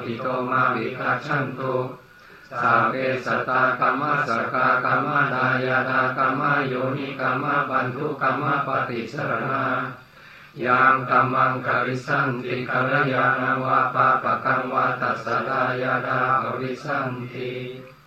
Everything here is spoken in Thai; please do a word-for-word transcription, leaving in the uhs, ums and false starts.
อิโตมาวิคัจฉันตุสาเวสตากรรมสกากรรมดายาตากรรมโยนิกรรมปันทุกรรมปฏิสรณายามกรรมังกริสันติกัลยาณวาปาปะกังวาตัสสะดายาดาอริสันติ